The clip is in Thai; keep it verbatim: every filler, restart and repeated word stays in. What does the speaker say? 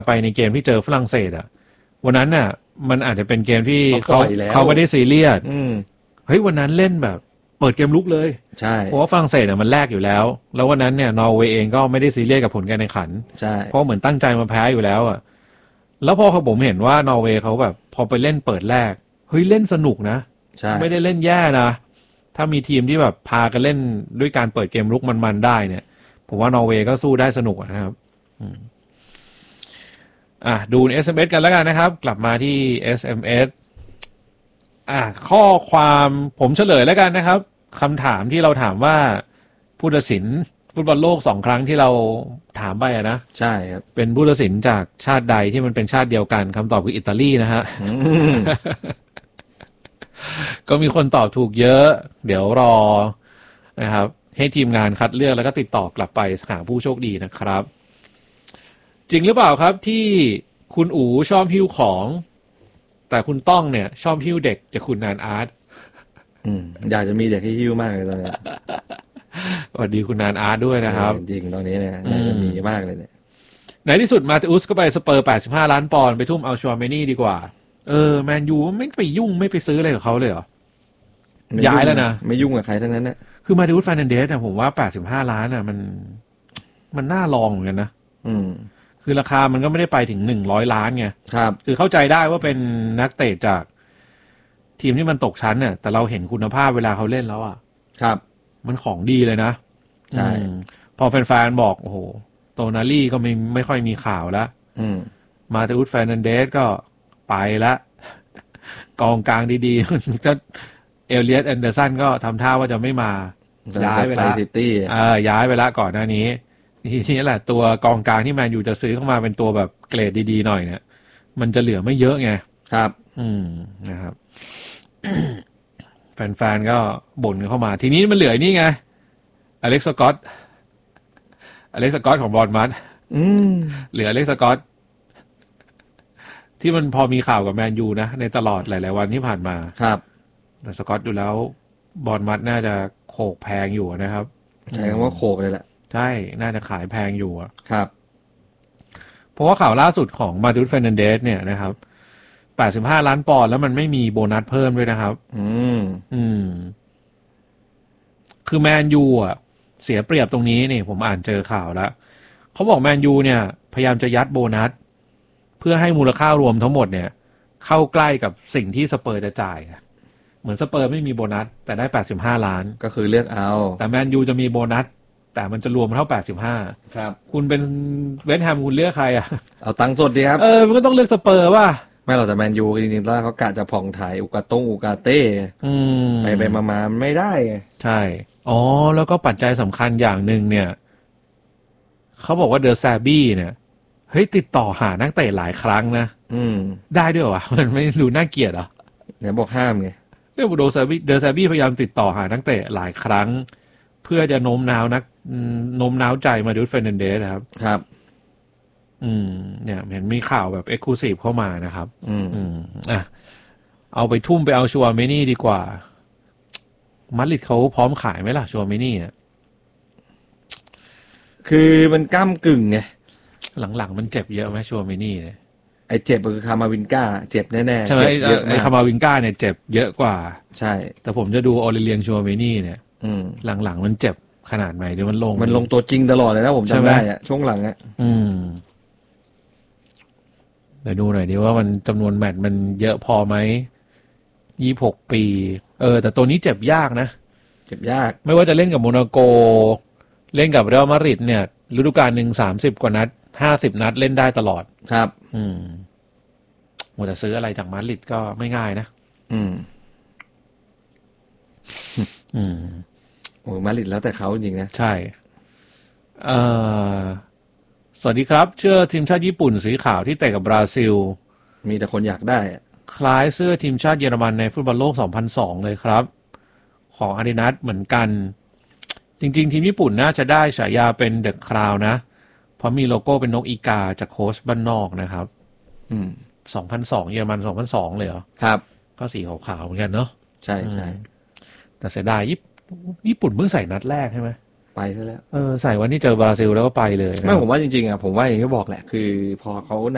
ไปในเกมที่เจอฝรั่งเศสอ่ะวันนั้นน่ะมันอาจจะเป็นเกมที่เขาเขาไม่ได้ซีเรียสเฮ้ยวันนั้นเล่นแบบเปิดเกมลุกเลยใช่เพราะว่าฝรั่งเศสเนี่ยมันแลกอยู่แล้วแล้ววันนั้นเนี่ยนอร์เวย์เองก็ไม่ได้ซีเรียสกับผลการแข่งขันใช่เพราะเหมือนตั้งใจมาแพ้อยู่แล้วอ่ะแล้วพอผมเห็นว่านอร์เวย์เขาแบบพอไปเล่นเปิดแรกเฮ้ยเล่นสนุกนะใช่ไม่ได้เล่นแย่นะถ้ามีทีมที่แบบพากันเล่นด้วยการเปิดเกมลุกมันๆได้เนี่ยผมว่านอร์เวย์ก็สู้ได้สนุกนะครับอ่ะดู เอส เอ็ม เอส กันแล้วกันนะครับกลับมาที่ เอส เอ็ม เอส อ่ะข้อความผมเฉลยแล้วกันนะครับคำถามที่เราถามว่าผู้ตัดสินฟุตบอลโลกสองครั้งที่เราถามไปอะนะใช่ครับเป็นผู้ตัดสินจากชาติใดที่มันเป็นชาติเดียวกันคำตอบคืออิตาลีนะฮะ ก็มีคนตอบถูกเยอะเดี๋ยวรอนะครับให้ทีมงานคัดเลือกแล้วก็ติดต่อกลับไปหาผู้โชคดีนะครับจริงหรือเปล่าครับที่คุณอู๋ชอบหิ้วของแต่คุณต้องเนี่ยชอบหิ้วเด็กจากคุณนานอาร์ตอืมอยากจะมีเด็กให้หิ้วมากเลยตอนนี้สวัสดีคุณนานอาร์ตด้วยนะครับจริงตอนนี้เนี่ยอยากจะมีมากเลยเนี่ยในที่สุดมาติอุสก็ไปสเปอร์แปดสิบห้าล้านปอนด์ไปทุ่มเอาชัวเมนี่ดีกว่าเออแมนยูไม่ไปยุ่งไม่ไปซื้ออะไรกับเขาเลยเหรอย้ายแล้วนะไม่ยุ่งกับใครทั้งนั้นนะคือมาติอุสฟาร์นันเดสเนี่ยผมว่าแปดสิบห้าล้านน่ะมันมันน่าลองเหมือนกันนะอืมคือราคามันก็ไม่ได้ไปถึงหนึ่งร้อยล้านไงครับคือเข้าใจได้ว่าเป็นนักเตะจากทีมที่มันตกชั้นเนี่ยแต่เราเห็นคุณภาพเวลาเขาเล่นแล้วอ่ะครับมันของดีเลยนะใช่พอแฟนๆบอกโอ้โหโตนาลี่ก็ไม่ไม่ค่อยมีข่าวแล้วมาติอุสฟาร์นันเดสก็ไปละกองกลางดีๆก็เอลเลียตแอนเดอร์สันก็ทำท่าว่าจะไม่มาย้ายไปละอ่าย้ายไปละก่อนหน้านี้ทีนี้แหละตัวกองกลางที่แมนยูจะซื้อเข้ามาเป็นตัวแบบเกรดดีๆหน่อยเนี่ยมันจะเหลือไม่เยอะไงครับอืมนะครับ แฟนๆก็บ่นเข้ามาทีนี้มันเหลือนี่ไงอเล็กซ์สกอตอเล็กซ์สกอตของบอร์นมัธเหลืออเล็กซ์สกอตที่มันพอมีข่าวกับแมนยูนะในตลอดหลายๆวันที่ผ่านมาครับแต่สกอตดูแล้วบอร์นมัธน่าจะโขกแพงอยู่นะครับใช้คำว่าโขกเลยแหละใช่น่าจะขายแพงอยู่ครับเพราะว่าข่าวล่าสุดของมาติอุส เฟอร์นันเดสเนี่ยนะครับแปดสิบห้าล้านปอนด์แล้วมันไม่มีโบนัสเพิ่มด้วยนะครับอืมอืมคือแมนยูอ่ะเสียเปรียบตรงนี้นี่ผมอ่านเจอข่าวแล้วเขาบอกแมนยูเนี่ยพยายามจะยัดโบนัสเพื่อให้มูลค่ารวมทั้งหมดเนี่ยเข้าใกล้กับสิ่งที่สเปอร์จะจ่ายเหมือนสเปอร์ไม่มีโบนัสแต่ได้แปดสิบห้าล้านก็คือเลือกเอาแต่แมนยูจะมีโบนัสแต่มันจะรวมเท่าแปดสิบห้าครับคุณเป็นเวสต์แฮมคุณเลือกใครอ่ะเอาตังค์สดดีครับเออมันก็ต้องเลือกสเปอร์ป่ะไม่หรอกแต่แมนยูจริงๆตอนแรกเขากะจะผ่องถ่ายอุกาต้งอุกาเต้ไปไปมาๆไม่ได้ใช่อ๋อแล้วก็ปัจจัยสำคัญอย่างหนึ่งเนี่ยเขาบอกว่าเดอซาบี้เนี่ยเฮ้ยติดต่อหานักเตะหลายครั้งนะอืมได้ด้วยวะมันไม่ดูน่าเกลียดเหรอเดี๋ยวบอกห้ามไงเรื่องเดอซาบี้เดอซาบี้พยายามติดต่อหานักเตะหลายครั้งเพื่อจะโน้มน้าวนักโน้มน้าวใจมาดูเฟอร์นันเดสนะครับครับอืมเนี่ยเห็นมีข่าวแบบเอ็กซ์คลูซีฟเข้ามานะครับอืมอืมอ่ะเอาไปทุ่มไปเอาชัวเมนี่ดีกว่ามาดริดเขาพร้อมขายไหมล่ะชัวเมนี่อ่ะคือมันก้ำกึ่งไงหลังๆมันเจ็บเยอะไหมชัวเมนี่เนี่ยไอ้เจ็บคือคามาวินก้าเจ็บแน่ๆใช่ไหมไอ้คามาวินก้าเนี่ยเจ็บเยอะกว่าใช่แต่ผมจะดูออเรเลียนชัวเมนี่เนี่ยหลังๆมันเจ็บขนาดไหนเดี๋ยวมันลงมันลงตัวจริงตลอดเลยนะผมจำได้อะช่วงหลังอ่ะอืมเดี๋ยวดูหน่อยดิว่ามันจำนวนแมตช์มันเยอะพอไหมยี่สิบหกปีเออแต่ตัวนี้เจ็บยากนะเจ็บยากไม่ว่าจะเล่นกับโมนาโกเล่นกับเรอัลมาดริดเนี่ยฤดูกาลหนึ่งสามสิบกว่านัดห้าสิบนัดเล่นได้ตลอดครับอืมโหแต่ซื้ออะไรจากมาดริดก็ไม่ง่ายนะอืมอืมโอ้มาดริดแล้วแต่เขาจริงนะใช่เอ่อสวัสดีครับเชื่อทีมชาติญี่ปุ่นสีขาวที่เตะกับบราซิลมีแต่คนอยากได้คล้ายเสื้อทีมชาติเยอรมันในฟุตบอลโลกสองพันสองเลยครับของอาดิดาสเหมือนกันจริงๆทีมญี่ปุ่นน่าจะได้ฉายาเป็นเดอะคราวนะเพราะมีโลโก้เป็นนกอีกาจากโค้ชบ้านนอกนะครับอืมสองพันสองเยอรมันสองพันสองเลยเหรอครับก็สีขาวๆเหมือนกันเนาะใช่ๆแต่เสียดายญี่ปุ่นเพิ่งใส่นัดแรกใช่ไหมไปซะแล้วเออใส่วันที่เจอบราซิลแล้วก็ไปเลยไม่ผมว่าจริงๆอ่ะผมว่าอย่างที่บอกแหละคือพอเขา